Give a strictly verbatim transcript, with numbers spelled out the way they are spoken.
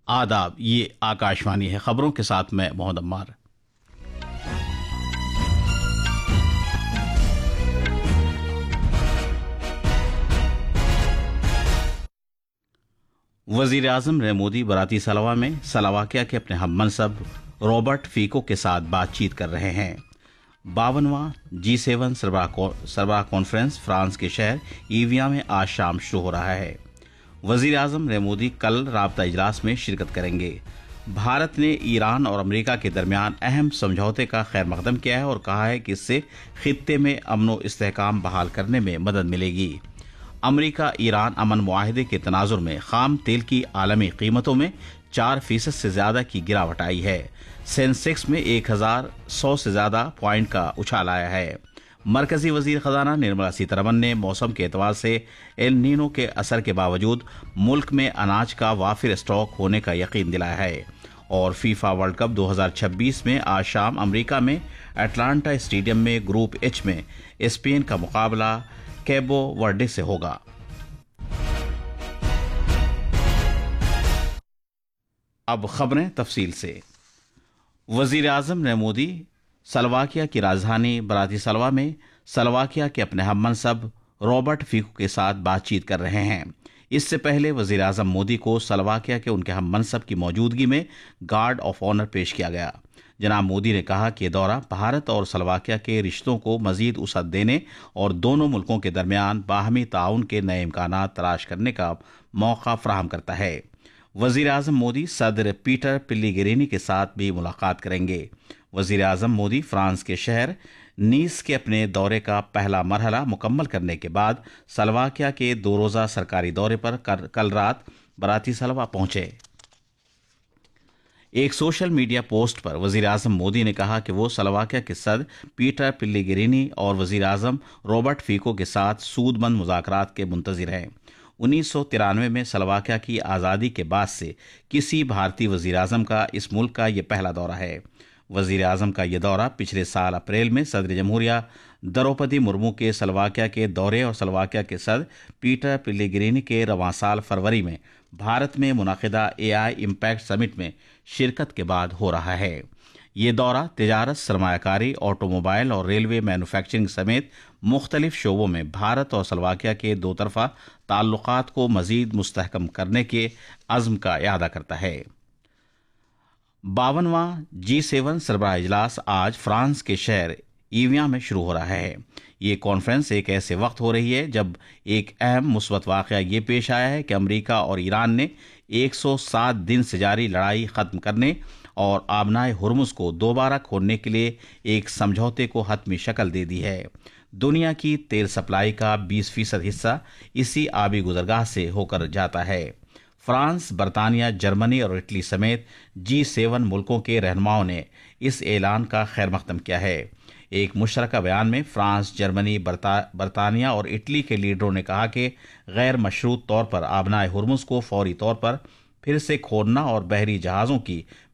आदाब, ये आकाशवाणी है। खबरों के साथ मैं मोहम्मद अम्मार। वजीर आजम नरेंद्र मोदी बराती सलवा में स्लोवाकिया के अपने हम मनसब रॉबर्ट फीको के साथ बातचीत कर रहे हैं। बावनवां जी सेवन सरबराह कॉन्फ्रेंस फ्रांस के शहर ईविया में आज शाम शुरू हो रहा है। वजीर आजम नरेंद्र मोदी कल राबता इजलास में शिरकत करेंगे। भारत ने ईरान और अमेरिका के दरमियान अहम समझौते का खैर मकदम किया है और कहा है कि इससे खित्ते में अमन व इस्तेहकाम बहाल करने में मदद मिलेगी। अमेरिका ईरान अमन मुआहदे के तनाजुर में खाम तेल की आलमी कीमतों में चार फीसद से ज्यादा की गिरावट आई है। सेंसेक्स में एक हजार सौ से ज्यादा पॉइंट का उछाल आया है। मरकजी वजीर खजाना निर्मला सीतारमन ने मौसम के एतबार से एल नीनो के असर के बावजूद मुल्क में अनाज का वाफिर स्टॉक होने का यकीन दिलाया है। और फीफा वर्ल्ड कप दो हज़ार छब्बीस में आज शाम अमेरिका में अटलांटा स्टेडियम में ग्रुप एच में स्पेन का मुकाबला कैबो वर्डे से होगा। अब खबरें तफसील से। वजीर आजम नरेंद्र मोदी स्लोवाकिया की राजधानी ब्रातिस्लावा में स्लोवाकिया के अपने हम मनसब रॉबर्ट फीको के साथ बातचीत कर रहे हैं। इससे पहले वजीर आजम मोदी को स्लोवाकिया के उनके हम मनसब की मौजूदगी में गार्ड ऑफ ऑनर पेश किया गया। जनाब मोदी ने कहा कि यह दौरा भारत और स्लोवाकिया के रिश्तों को मजीद वसअत देने और दोनों मुल्कों के दरमियान बाहमी ताउन के नए इम्कानात तलाश करने का मौका फराहम करता है। वजीर आजम मोदी सदर पीटर पिल्लीगेरिनी के साथ भी मुलाकात करेंगे। वजीर आजम मोदी फ्रांस के शहर नीस के अपने दौरे का पहला मरहला मुकम्मल करने के बाद स्लोवाकिया के दो रोज़ा सरकारी दौरे पर कल रात ब्रातिस्लावा पहुंचे। एक सोशल मीडिया पोस्ट पर वजीर आजम मोदी ने कहा कि वो स्लोवाकिया के सदर पीटर पिल्लीगेरिनी और वजीर आजम रॉबर्ट फीको के साथ सूदमंद मुज़ाकरात के मुंतज़िर हैं। उन्नीस सौ तिरानवे में स्लोवाकिया की आज़ादी के बाद से किसी भारतीय वजीर आजम का इस मुल्क का ये पहला दौरा है। वजीर आजम का यह दौरा पिछले साल अप्रैल में सदर जमहूरिया द्रौपदी मुर्मू के स्लोवाकिया के दौरे और स्लोवाकिया के सदर पीटर पिल्लीगेरिनी के रवां साल फरवरी में भारत में मुनाकिदा एआई इम्पैक्ट समिट में शिरकत के बाद हो रहा है। ये दौरा तिजारत, सरमायाकारी, ऑटोमोबाइल और रेलवे मैन्युफैक्चरिंग समेत मुख्तलिफ शोबों में भारत और स्लोवाकिया के दो तरफा ताल्लुकात को मजीद मुस्तहकम करने के अज़्म का इरादा करता है। बावनवां जी सेवन सरबराह इजलास आज फ्रांस के शहर ईविया में शुरू हो रहा है। ये कॉन्फ्रेंस एक ऐसे वक्त हो रही है जब एक अहम मुस्बत वाक़या ये पेश आया है कि अमेरिका और ईरान ने एक सौ सात दिन से जारी लड़ाई ख़त्म करने और आबनाए हुर्मुज़ को दोबारा खोलने के लिए एक समझौते को हतमी शक्ल दे दी है। दुनिया की तेल सप्लाई का बीस फीसद हिस्सा इसी आबी गुजरगाह से होकर जाता है। फ्रांस, बरतानिया, जर्मनी और इटली समेत जी सेवन मुल्कों के रहनुमाओं ने इस ऐलान का खैर मकदम किया है। एक मुशतरका बयान में फ्रांस, जर्मनी, बरता, बरतानिया और इटली के लीडरों ने कहा कि गैर मशरूत तौर पर आबनाए हुर्मुज़ को फौरी तौर पर फिर से खोलना और बहरी जहाज़ों की